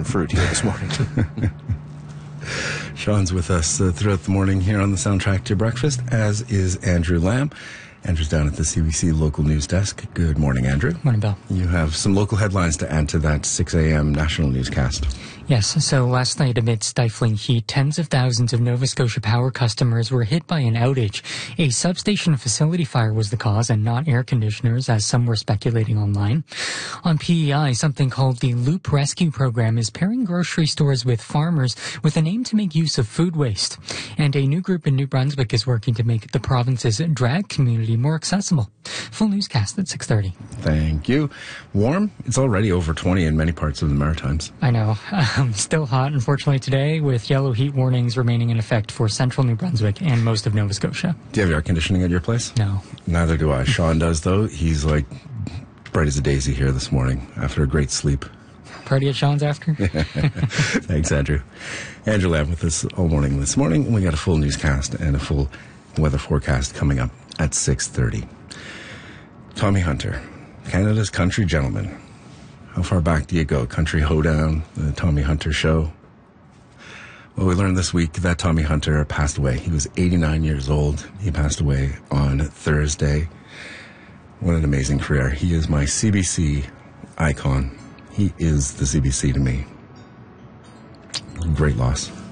passion fruit here this morning. Sean's with us throughout the morning here on the Soundtrack to Your Breakfast, as is Andrew Lamb. Andrew's down at the CBC local news desk. Good morning, Andrew. Morning, Bill. You have some local headlines to add to that 6 a.m. national newscast. Yes, so last night amid stifling heat, tens of thousands of Nova Scotia Power customers were hit by an outage. A substation facility fire was the cause and not air conditioners, as some were speculating online. On PEI, something called the Loop Rescue Program is pairing grocery stores with farmers with an aim to make use of food waste. And a new group in New Brunswick is working to make the province's drag community more accessible. Full newscast at 6:30. Thank you. Warm? It's already over 20 in many parts of the Maritimes. I know. Still hot, unfortunately, today, with yellow heat warnings remaining in effect for central New Brunswick and most of Nova Scotia. Do you have air conditioning at your place? No. Neither do I. Sean does, though. He's like bright as a daisy here this morning after a great sleep. Party at Sean's after? Thanks, Andrew. Andrew Lamb with us all morning this morning. We got a full newscast and a full weather forecast coming up at 6:30. Tommy Hunter, Canada's country gentleman. How far back do you go? Country Hoedown, the Tommy Hunter show. Well, we learned this week that Tommy Hunter passed away. He was 89 years old. He passed away on Thursday. What an amazing career. He is my CBC icon. He is the CBC to me. Great loss.